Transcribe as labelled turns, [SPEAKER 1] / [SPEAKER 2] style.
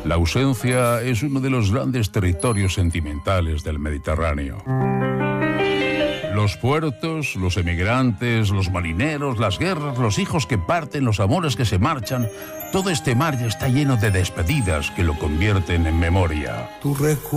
[SPEAKER 1] La ausencia es uno de los grandes territorios sentimentales del Mediterráneo. Los puertos, los emigrantes, los marineros, las guerras, los hijos que parten, los amores que se marchan, todo este mar ya está lleno de despedidas que lo convierten en memoria.